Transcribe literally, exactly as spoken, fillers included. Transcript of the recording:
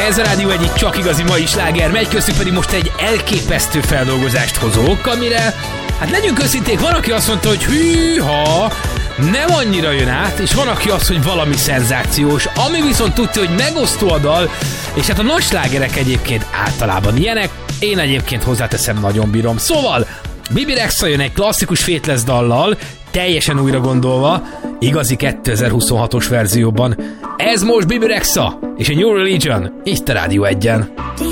Ez a Rádió egyik csak igazi mai sláger, megy, köztük pedig most egy elképesztő feldolgozást hozok, amire, hát legyünk őszinték, van, aki azt mondta, hogy hűha, nem annyira jön át, és van, aki azt, hogy valami szenzációs, ami viszont tudja, hogy megosztó a dal, és hát a nagy slágerek egyébként általában ilyenek, én egyébként hozzáteszem, nagyon bírom. Szóval, Bibi Rexha jön egy klasszikus Faithless dallal, teljesen újra gondolva, igazi kétezer-huszonhatos verzióban. Ez most Bibi Rexha és a New Religion, itt a Rádió egyen.